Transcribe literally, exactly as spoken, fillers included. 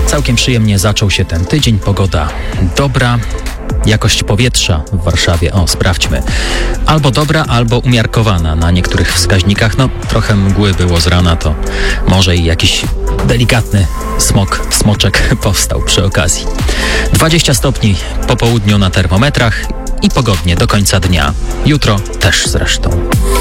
Całkiem przyjemnie zaczął się ten tydzień, pogoda dobra. Jakość powietrza w Warszawie, o sprawdźmy, albo dobra, albo umiarkowana na niektórych wskaźnikach. No trochę mgły było z rana, to może i jakiś delikatny smog, smoczek powstał przy okazji. dwadzieścia stopni po południu na termometrach i pogodnie do końca dnia. Jutro też zresztą.